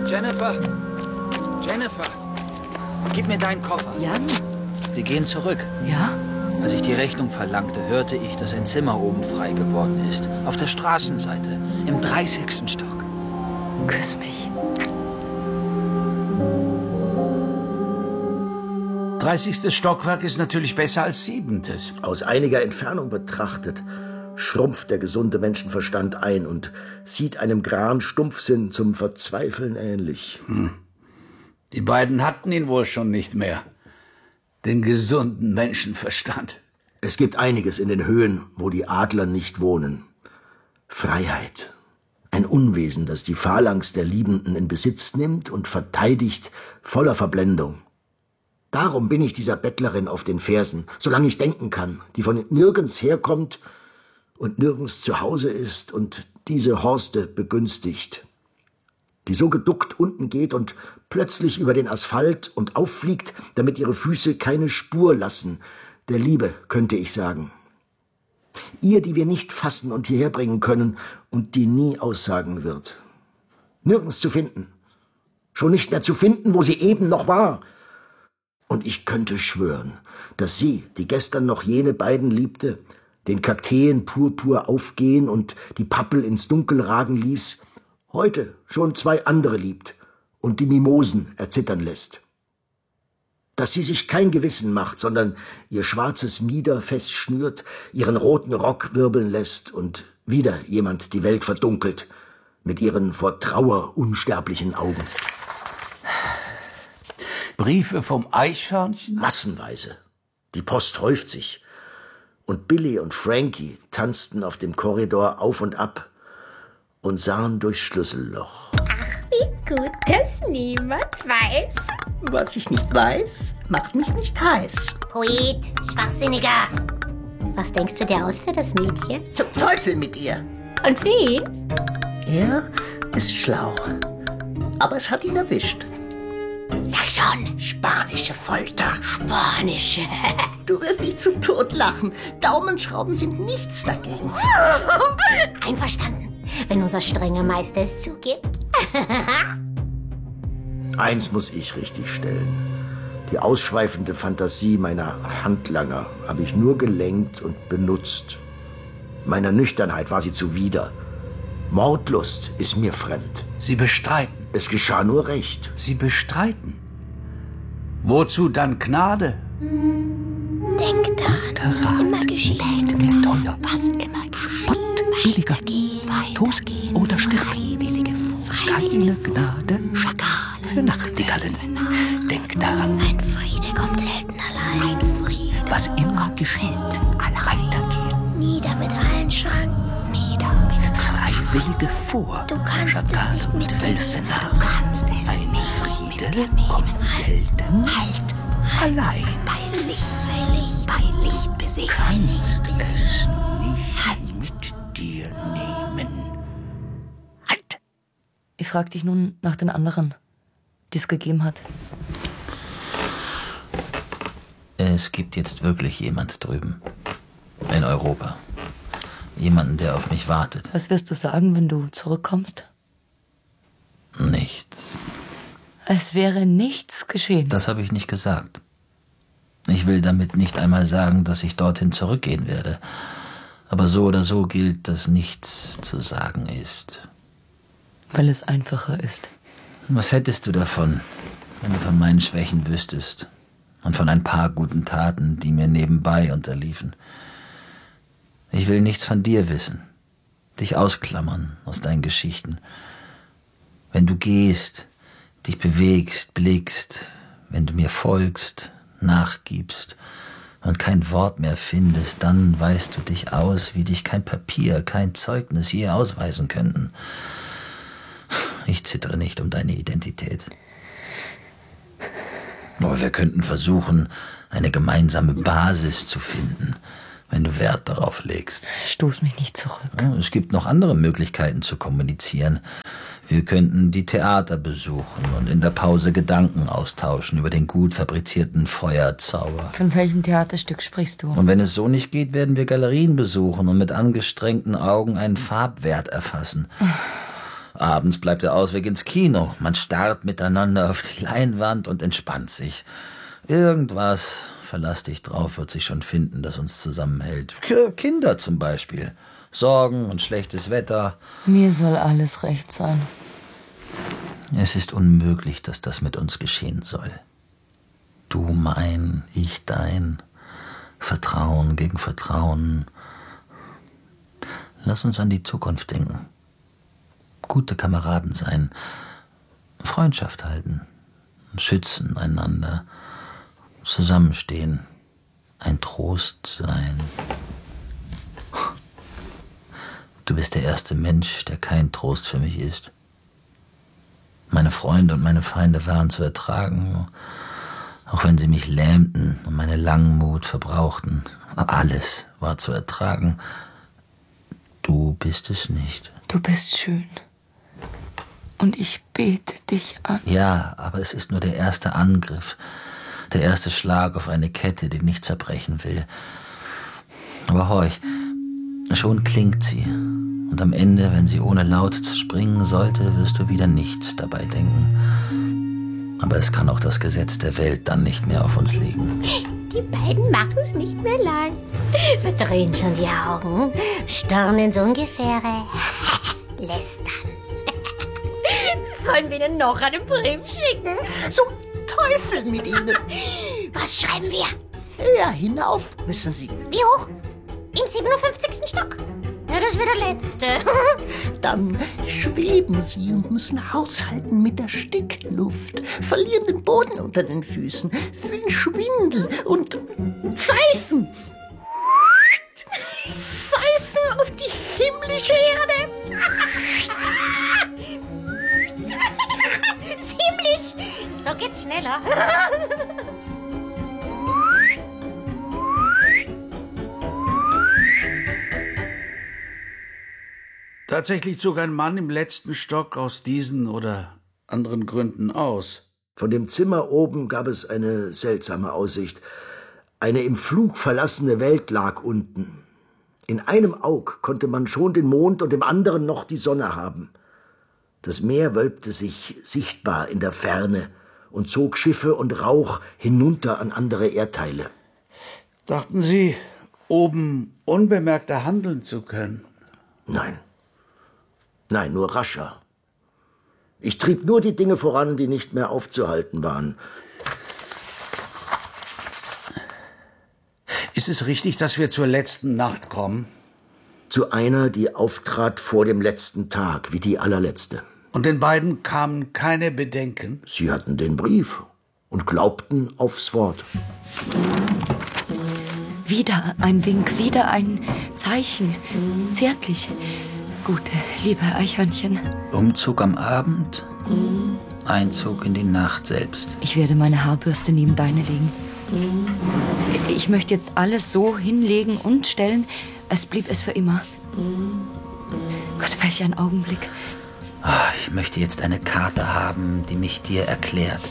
Jennifer! Jennifer! Gib mir deinen Koffer. Jan? Wir gehen zurück. Ja? Als ich die Rechnung verlangte, hörte ich, dass ein Zimmer oben frei geworden ist. Auf der Straßenseite, im 30. Stock. Küss mich. 30. Stockwerk ist natürlich besser als 7. Aus einiger Entfernung betrachtet, schrumpft der gesunde Menschenverstand ein und sieht einem Gran Stumpfsinn zum Verzweifeln ähnlich. Die beiden hatten ihn wohl schon nicht mehr. Den gesunden Menschenverstand. Es gibt einiges in den Höhen, wo die Adler nicht wohnen. Freiheit. Ein Unwesen, das die Phalanx der Liebenden in Besitz nimmt und verteidigt voller Verblendung. Darum bin ich dieser Bettlerin auf den Fersen, solange ich denken kann, die von nirgends herkommt und nirgends zu Hause ist und diese Horste begünstigt. Die so geduckt unten geht und plötzlich über den Asphalt und auffliegt, damit ihre Füße keine Spur lassen. Der Liebe, könnte ich sagen. Ihr, die wir nicht fassen und hierher bringen können und die nie aussagen wird. Nirgends zu finden. Schon nicht mehr zu finden, wo sie eben noch war. Und ich könnte schwören, dass sie, die gestern noch jene beiden liebte, den Kakteen-Purpur aufgehen und die Pappel ins Dunkel ragen ließ, heute schon 2 andere liebt und die Mimosen erzittern lässt. Dass sie sich kein Gewissen macht, sondern ihr schwarzes Mieder festschnürt, ihren roten Rock wirbeln lässt und wieder jemand die Welt verdunkelt mit ihren vor Trauer unsterblichen Augen. Briefe vom Eichhörnchen? Massenweise. Die Post häuft sich. Und Billy und Frankie tanzten auf dem Korridor auf und ab und sahen durchs Schlüsselloch. Ach, wie gut, dass niemand weiß. Was ich nicht weiß, macht mich nicht heiß. Poet, Schwachsinniger. Was denkst du dir aus für das Mädchen? Zum Teufel mit ihr. Und für ihn? Er ist schlau. Aber es hat ihn erwischt. Sag schon. Spanische Folter. Spanische. Du wirst dich zu Tod lachen. Daumenschrauben sind nichts dagegen. Einverstanden, wenn unser strenger Meister es zugibt. Eins muss ich richtigstellen. Die ausschweifende Fantasie meiner Handlanger habe ich nur gelenkt und benutzt. Meiner Nüchternheit war sie zuwider. Mordlust ist mir fremd. Sie bestreiten. Es geschah nur recht. Sie bestreiten. Wozu dann Gnade? Denk daran, was immer geschieht. Teuer. Was immer geschieht. Billiger. Toast oder stirb. Keine Freiwillige Gnade für Nachtigallen. Denk daran, Ein Friede kommt selten allein. Ein Friede. was immer geschieht. Weitergehen. Nieder mit allen Schranken. Nieder mit Freiwillige vor. Du kannst Schakal es nicht und mitnehmen. Wölfe nach. Du kannst es Ein nicht Friede mitnehmen. kommt selten Halt. allein. Bei Licht. Bei Licht. Bei Licht besiegt. Bei Licht Es besiegt. nicht Halt. mit dir nehmen. Halt! Ich frag dich nun nach den anderen, die es gegeben hat. Es gibt jetzt wirklich jemand drüben. In Europa. Jemanden, der auf mich wartet. Was wirst du sagen, wenn du zurückkommst? Nichts. Es wäre nichts geschehen. Das habe ich nicht gesagt. Ich will damit nicht einmal sagen, dass ich dorthin zurückgehen werde. Aber so oder so gilt, dass nichts zu sagen ist. Weil es einfacher ist. Was hättest du davon, wenn du von meinen Schwächen wüsstest und von ein paar guten Taten, die mir nebenbei unterliefen? Ich will nichts von dir wissen, dich ausklammern aus deinen Geschichten. Wenn du gehst, dich bewegst, blickst, wenn du mir folgst, nachgibst und kein Wort mehr findest, dann weist du dich aus, wie dich kein Papier, kein Zeugnis je ausweisen könnten. Ich zittere nicht um deine Identität. Aber wir könnten versuchen, eine gemeinsame Basis zu finden, wenn du Wert darauf legst. Stoß mich nicht zurück. Ja, es gibt noch andere Möglichkeiten zu kommunizieren. Wir könnten die Theater besuchen und in der Pause Gedanken austauschen über den gut fabrizierten Feuerzauber. Von welchem Theaterstück sprichst du? Und wenn es so nicht geht, werden wir Galerien besuchen und mit angestrengten Augen einen Farbwert erfassen. Abends bleibt der Ausweg ins Kino. Man starrt miteinander auf die Leinwand und entspannt sich. Irgendwas, verlass dich drauf, wird sich schon finden, das uns zusammenhält. Kinder zum Beispiel. Sorgen und schlechtes Wetter. Mir soll alles recht sein. Es ist unmöglich, dass das mit uns geschehen soll. Du mein, ich dein. Vertrauen gegen Vertrauen. Lass uns an die Zukunft denken. Gute Kameraden sein. Freundschaft halten. Schützen einander. Zusammenstehen. Ein Trost sein. Du bist der erste Mensch, der kein Trost für mich ist. Meine Freunde und meine Feinde waren zu ertragen, auch wenn sie mich lähmten und meine Langmut verbrauchten. Alles war zu ertragen. Du bist es nicht. Du bist schön. Und ich bete dich an. Ja, aber es ist nur der erste Angriff. Der erste Schlag auf eine Kette, die nicht zerbrechen will. Aber horch, schon klingt sie. Und am Ende, wenn sie ohne Laut springen sollte, wirst du wieder nicht dabei denken. Aber es kann auch das Gesetz der Welt dann nicht mehr auf uns liegen. Die beiden machen es nicht mehr lang. Verdrehen schon die Augen, starren ins Ungefähre, lästern. Sollen wir ihnen noch einen Brief schicken? Zum Teufel mit Ihnen. Was schreiben wir? Höher hinauf müssen Sie. Wie hoch? Im 57. Stock? Ja, das wird der letzte. Dann schweben Sie und müssen haushalten mit der Stickluft, verlieren den Boden unter den Füßen, fühlen Schwindel und pfeifen. Pfeifen auf die himmlische Erde. Himmlisch! So geht's schneller. Tatsächlich zog ein Mann im letzten Stock aus diesen oder anderen Gründen aus. Von dem Zimmer oben gab es eine seltsame Aussicht. Eine im Flug verlassene Welt lag unten. In einem Aug konnte man schon den Mond und im anderen noch die Sonne haben. Das Meer wölbte sich sichtbar in der Ferne und zog Schiffe und Rauch hinunter an andere Erdteile. Dachten Sie, oben unbemerkter handeln zu können? Nein. Nein, nur rascher. Ich trieb nur die Dinge voran, die nicht mehr aufzuhalten waren. Ist es richtig, dass wir zur letzten Nacht kommen? Zu einer, die auftrat vor dem letzten Tag, wie die allerletzte. Und den beiden kamen keine Bedenken? Sie hatten den Brief und glaubten aufs Wort. Wieder ein Wink, wieder ein Zeichen. Zärtlich. Gute, liebe Eichhörnchen. Umzug am Abend, Einzug in die Nacht selbst. Ich werde meine Haarbürste neben deine legen. Ich möchte jetzt alles so hinlegen und stellen, als blieb es für immer. Gott, welch ein Augenblick. Ich möchte jetzt eine Karte haben, die mich dir erklärt.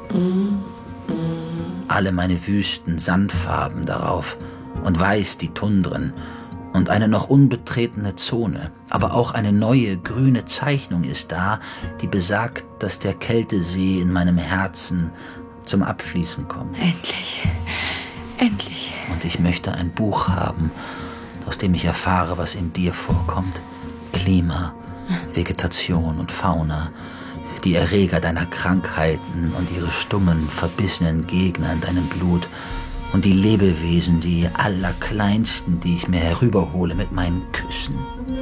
Alle meine Wüsten, Sandfarben darauf und weiß die Tundren und eine noch unbetretene Zone. Aber auch eine neue grüne Zeichnung ist da, die besagt, dass der Kältesee in meinem Herzen zum Abfließen kommt. Endlich. Endlich. Und ich möchte ein Buch haben, aus dem ich erfahre, was in dir vorkommt. Klima, Vegetation und Fauna, die Erreger deiner Krankheiten und ihre stummen, verbissenen Gegner in deinem Blut und die Lebewesen, die allerkleinsten, die ich mir herüberhole mit meinen Küssen.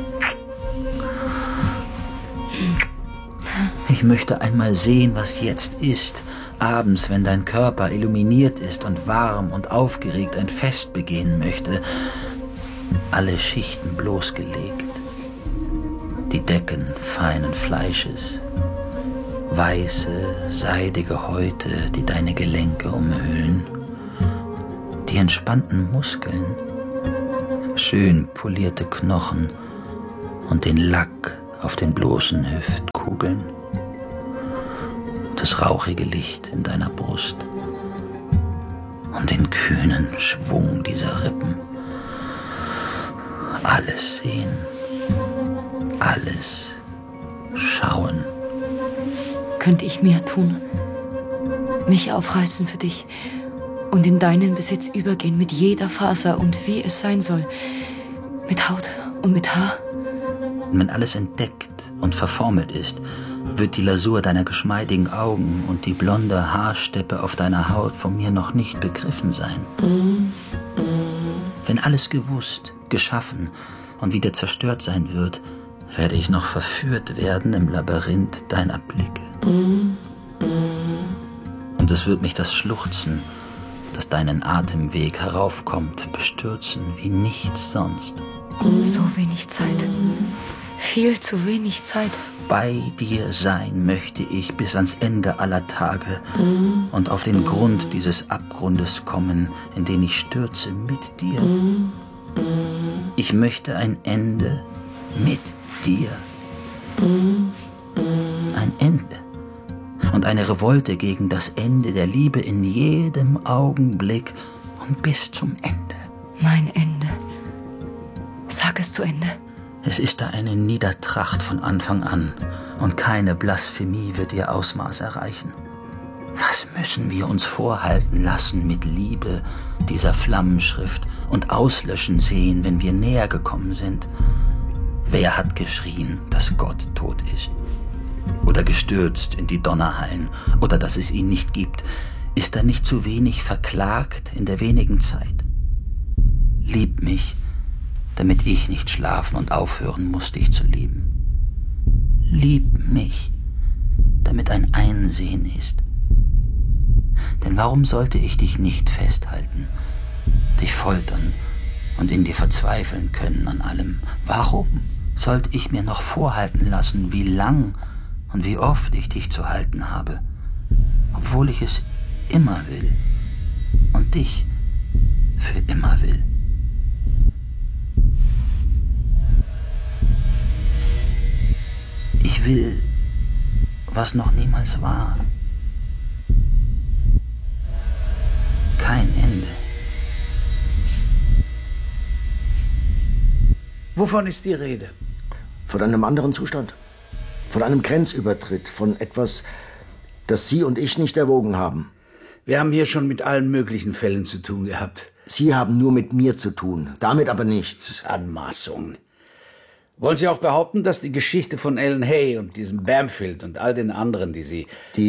Ich möchte einmal sehen, was jetzt ist, abends, wenn dein Körper illuminiert ist und warm und aufgeregt ein Fest begehen möchte. Alle Schichten bloßgelegt, die Decken feinen Fleisches, weiße, seidige Häute, die deine Gelenke umhüllen, die entspannten Muskeln, schön polierte Knochen und den Lack auf den bloßen Hüftkugeln, das rauchige Licht in deiner Brust und den kühnen Schwung dieser Rippen. Alles sehen, alles Schauen. Könnte ich mehr tun? Mich aufreißen für dich und in deinen Besitz übergehen mit jeder Faser und wie es sein soll. Mit Haut und mit Haar. Und wenn alles entdeckt und verformelt ist, wird die Lasur deiner geschmeidigen Augen und die blonde Haarsteppe auf deiner Haut von mir noch nicht begriffen sein. Wenn alles gewusst, geschaffen und wieder zerstört sein wird, werde ich noch verführt werden im Labyrinth deiner Blicke. Und es wird mich das Schluchzen, das deinen Atemweg heraufkommt, bestürzen wie nichts sonst. So wenig Zeit. Viel zu wenig Zeit. Bei dir sein möchte ich bis ans Ende aller Tage und auf den Grund dieses Abgrundes kommen, in den ich stürze mit dir. Ich möchte ein Ende mit dir. Ein Ende. Und eine Revolte gegen das Ende der Liebe in jedem Augenblick und bis zum Ende. Mein Ende. Sag es zu Ende. Es ist da eine Niedertracht von Anfang an und keine Blasphemie wird ihr Ausmaß erreichen. Was müssen wir uns vorhalten lassen mit Liebe dieser Flammenschrift und auslöschen sehen, wenn wir näher gekommen sind? Wer hat geschrien, dass Gott tot ist? Oder gestürzt in die Donnerhallen oder dass es ihn nicht gibt? Ist er nicht zu wenig verklagt in der wenigen Zeit? Lieb mich, damit ich nicht schlafen und aufhören muss, dich zu lieben. Lieb mich, damit ein Einsehen ist. Denn warum sollte ich dich nicht festhalten, dich foltern und in dir verzweifeln können an allem? Warum sollte ich mir noch vorhalten lassen, wie lang und wie oft ich dich zu halten habe, obwohl ich es immer will und dich für immer will? Ich will, was noch niemals war. Kein Ende. Wovon ist die Rede? Von einem anderen Zustand. Von einem Grenzübertritt. Von etwas, das Sie und ich nicht erwogen haben. Wir haben hier schon mit allen möglichen Fällen zu tun gehabt. Sie haben nur mit mir zu tun, damit aber nichts. Anmaßung. Wollen Sie auch behaupten, dass die Geschichte von Ellen Hay und diesem Bamfield und all den anderen, die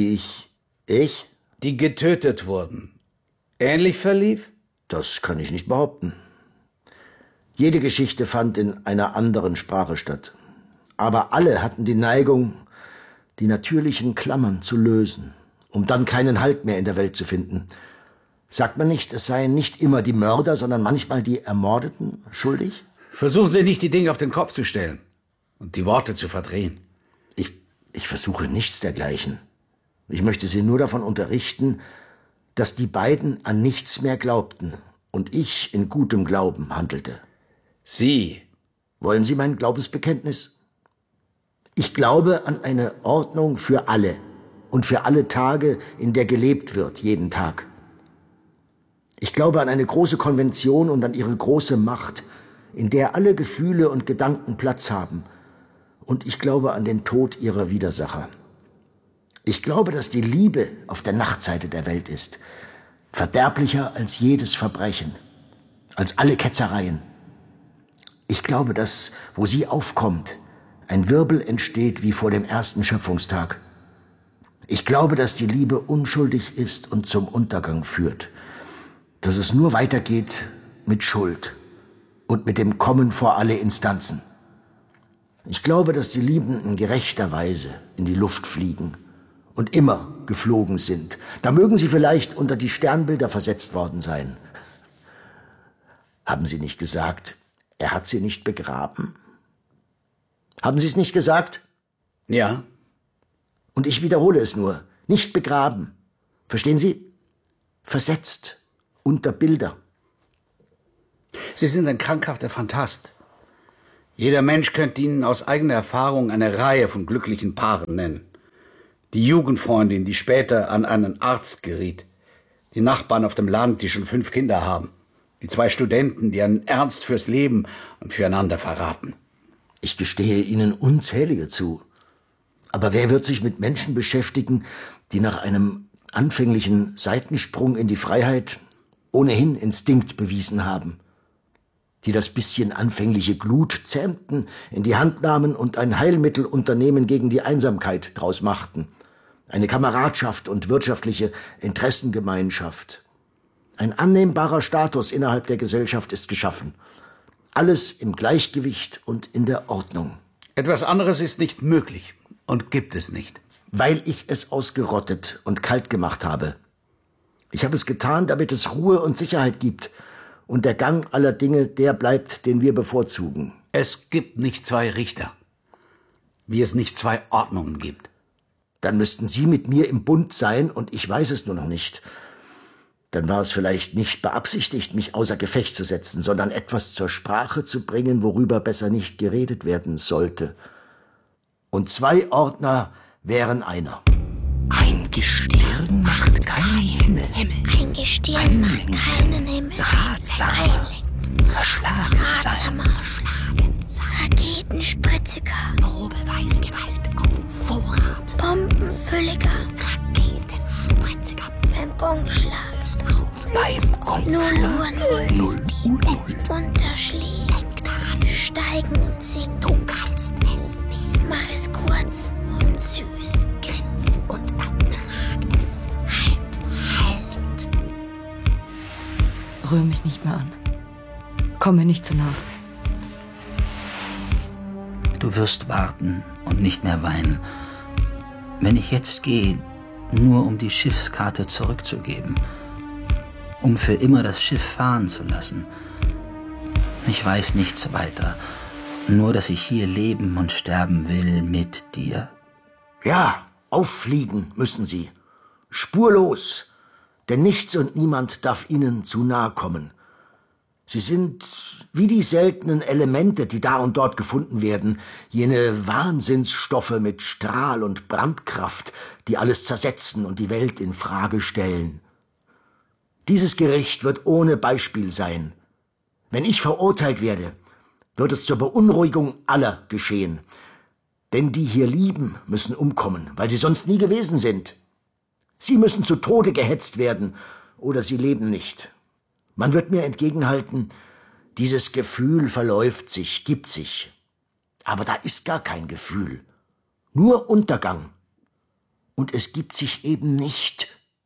getötet wurden, ähnlich verlief? Das kann ich nicht behaupten. Jede Geschichte fand in einer anderen Sprache statt. Aber alle hatten die Neigung, die natürlichen Klammern zu lösen, um dann keinen Halt mehr in der Welt zu finden. Sagt man nicht, es seien nicht immer die Mörder, sondern manchmal die Ermordeten schuldig? Versuchen Sie nicht, die Dinge auf den Kopf zu stellen und die Worte zu verdrehen. Ich versuche nichts dergleichen. Ich möchte Sie nur davon unterrichten, dass die beiden an nichts mehr glaubten und ich in gutem Glauben handelte. Sie? Wollen Sie mein Glaubensbekenntnis? Ich glaube an eine Ordnung für alle und für alle Tage, in der gelebt wird, jeden Tag. Ich glaube an eine große Konvention und an ihre große Macht, in der alle Gefühle und Gedanken Platz haben. Und ich glaube an den Tod ihrer Widersacher. Ich glaube, dass die Liebe auf der Nachtseite der Welt ist, verderblicher als jedes Verbrechen, als alle Ketzereien. Ich glaube, dass, wo sie aufkommt, ein Wirbel entsteht wie vor dem ersten Schöpfungstag. Ich glaube, dass die Liebe unschuldig ist und zum Untergang führt, dass es nur weitergeht mit Schuld und mit dem Kommen vor alle Instanzen. Ich glaube, dass die Liebenden gerechterweise in die Luft fliegen und immer geflogen sind. Da mögen sie vielleicht unter die Sternbilder versetzt worden sein. Haben Sie nicht gesagt, er hat sie nicht begraben? Haben Sie es nicht gesagt? Ja. Und ich wiederhole es nur. Nicht begraben. Verstehen Sie? Versetzt unter Bilder. Sie sind ein krankhafter Phantast. Jeder Mensch könnte Ihnen aus eigener Erfahrung eine Reihe von glücklichen Paaren nennen. Die Jugendfreundin, die später an einen Arzt geriet. Die Nachbarn auf dem Land, die schon 5 Kinder haben. Die 2 Studenten, die einen Ernst fürs Leben und füreinander verraten. Ich gestehe Ihnen unzählige zu. Aber wer wird sich mit Menschen beschäftigen, die nach einem anfänglichen Seitensprung in die Freiheit ohnehin Instinkt bewiesen haben? Die das bisschen anfängliche Glut zähmten, in die Hand nahmen und ein Heilmittelunternehmen gegen die Einsamkeit draus machten. Eine Kameradschaft und wirtschaftliche Interessengemeinschaft. Ein annehmbarer Status innerhalb der Gesellschaft ist geschaffen. Alles im Gleichgewicht und in der Ordnung. Etwas anderes ist nicht möglich und gibt es nicht. Weil ich es ausgerottet und kalt gemacht habe. Ich habe es getan, damit es Ruhe und Sicherheit gibt und der Gang aller Dinge der bleibt, den wir bevorzugen. Es gibt nicht zwei Richter, wie es nicht zwei Ordnungen gibt. Dann müssten Sie mit mir im Bund sein und ich weiß es nur noch nicht. Dann war es vielleicht nicht beabsichtigt, mich außer Gefecht zu setzen, sondern etwas zur Sprache zu bringen, worüber besser nicht geredet werden sollte. Und zwei Ordner wären einer. Ein Gestirn macht keinen Himmel. Ein Gestirn macht keinen Himmel. Ratsamer, verschlagen sein. Raketenspritziger. Probeweise Gewalt auf Vorrat. Bombenfülliger. Raketenspritziger. Beim Gongschlag. Ist auf beim Gongschlag. 0 Unterschläge. Denk daran. Steigen und sinken. Du kannst es nicht. Mach es kurz und süß. Grins und ertrag es. Halt. Rühr mich nicht mehr an. Komm mir nicht zu nah. Du wirst warten und nicht mehr weinen. Wenn ich jetzt gehe, nur um die Schiffskarte zurückzugeben, um für immer das Schiff fahren zu lassen. Ich weiß nichts weiter, nur dass ich hier leben und sterben will mit dir. Ja, auffliegen müssen Sie. Spurlos. Denn nichts und niemand darf Ihnen zu nahe kommen. Sie sind wie die seltenen Elemente, die da und dort gefunden werden, jene Wahnsinnsstoffe mit Strahl- und Brandkraft, die alles zersetzen und die Welt in Frage stellen. Dieses Gericht wird ohne Beispiel sein. Wenn ich verurteilt werde, wird es zur Beunruhigung aller geschehen. Denn die hier lieben, müssen umkommen, weil sie sonst nie gewesen sind. Sie müssen zu Tode gehetzt werden, oder sie leben nicht. Man wird mir entgegenhalten, dieses Gefühl verläuft sich, gibt sich. Aber da ist gar kein Gefühl, nur Untergang. Und es gibt sich eben nicht.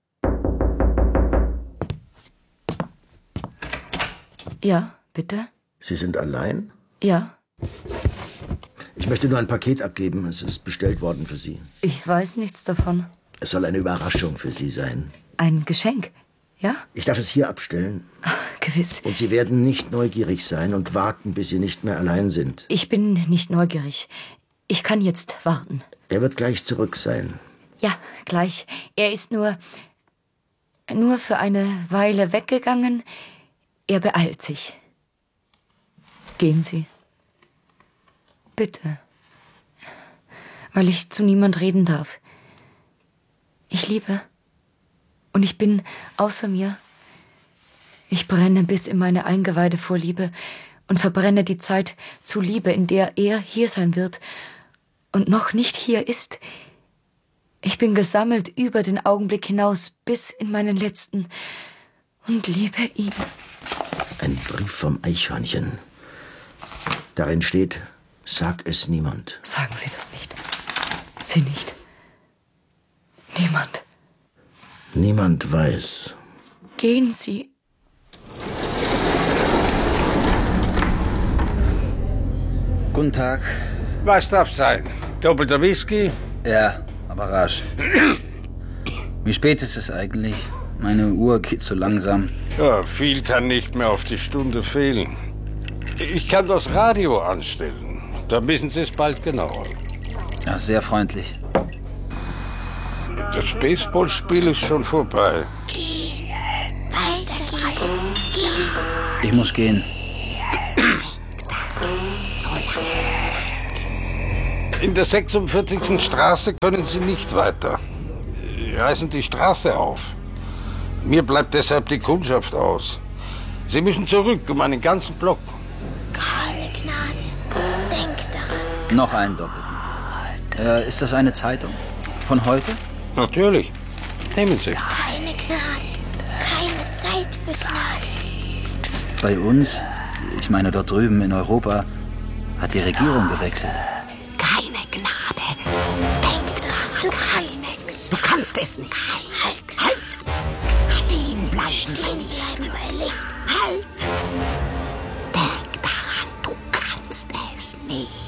Ja, bitte? Sie sind allein? Ja. Ich möchte nur ein Paket abgeben. Es ist bestellt worden für Sie. Ich weiß nichts davon. Es soll eine Überraschung für Sie sein. Ein Geschenk, ja? Ich darf es hier abstellen. Gewiss. Und Sie werden nicht neugierig sein und warten, bis Sie nicht mehr allein sind. Ich bin nicht neugierig. Ich kann jetzt warten. Er wird gleich zurück sein. Ja, gleich. Er ist nur für eine Weile weggegangen. Er beeilt sich. Gehen Sie. Bitte. Weil ich zu niemand reden darf. Ich liebe. Und ich bin außer mir. Ich brenne bis in meine Eingeweide vor Liebe und verbrenne die Zeit zu Liebe, in der er hier sein wird und noch nicht hier ist. Ich bin gesammelt über den Augenblick hinaus bis in meinen letzten und liebe ihn. Ein Brief vom Eichhörnchen. Darin steht, sag es niemand. Sagen Sie das nicht. Sie nicht. Niemand. Niemand weiß. Gehen Sie. Guten Tag. Was darf's sein? Doppelter Whisky? Ja, aber rasch. Wie spät ist es eigentlich? Meine Uhr geht so langsam. Ja, viel kann nicht mehr auf die Stunde fehlen. Ich kann das Radio anstellen. Da wissen Sie es bald genauer. Ja, sehr freundlich. Das Baseballspiel ist schon vorbei. Weitergehen. Gehen. Ich muss gehen. In der 46. Straße können Sie nicht weiter. Reißen die Straße auf. Mir bleibt deshalb die Kundschaft aus. Sie müssen zurück um einen ganzen Block. Keine Gnade. Denk daran. Noch einen doppelten. Ist das eine Zeitung? Von heute? Natürlich. Nehmen Sie. Keine Gnade. Keine Zeit für Gnade. Bei uns, ich meine dort drüben in Europa, hat die Regierung gewechselt. Keine Gnade. Denk daran, du kannst es nicht. Halt! Stehen bleiben bei Licht. Halt! Denk daran, du kannst es nicht.